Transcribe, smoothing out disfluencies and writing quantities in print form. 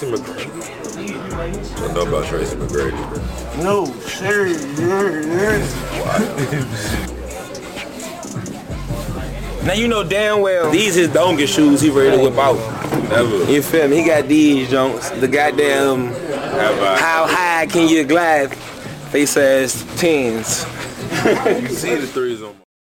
Tracy McGrady. I know about Tracy McGrady. No, sir. Now you know damn well these his donkey shoes he ready to whip out. Never. You feel me? He got these Jones. The goddamn how high can you glide? Face ass 10s. You see the threes on